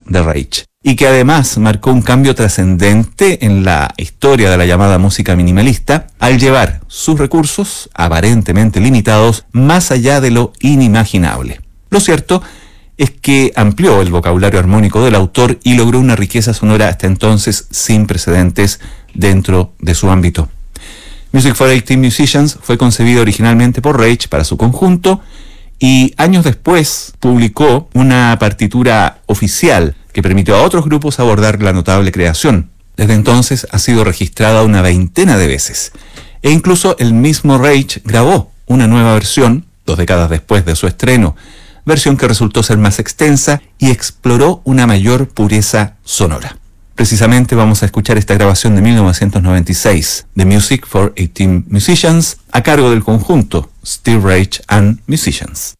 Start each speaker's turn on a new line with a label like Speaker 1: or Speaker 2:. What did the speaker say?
Speaker 1: de Rage, y que además marcó un cambio trascendente en la historia de la llamada música minimalista al llevar sus recursos, aparentemente limitados, más allá de lo inimaginable. Lo cierto es que amplió el vocabulario armónico del autor y logró una riqueza sonora hasta entonces sin precedentes dentro de su ámbito. Music for 18 Musicians fue concebido originalmente por Rage para su conjunto y años después publicó una partitura oficial que permitió a otros grupos abordar la notable creación. Desde entonces ha sido registrada una veintena de veces e incluso el mismo Rage grabó una nueva versión 2 décadas después de su estreno, versión que resultó ser más extensa y exploró una mayor pureza sonora. Precisamente vamos a escuchar esta grabación de 1996 de Music for 18 Musicians a cargo del conjunto Steve Rage and Musicians.